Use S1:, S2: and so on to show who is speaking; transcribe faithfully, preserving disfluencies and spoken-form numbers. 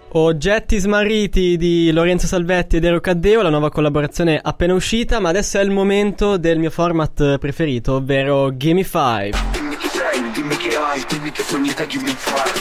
S1: Oggetti smarriti di Lorenzo Salvetti ed Ero Caddeo, la nuova collaborazione appena uscita, ma adesso è il momento del mio format preferito, ovvero Gimme Five. Dimmi chi sei, dimmi che hai, dimmi che sogni te, gimme five.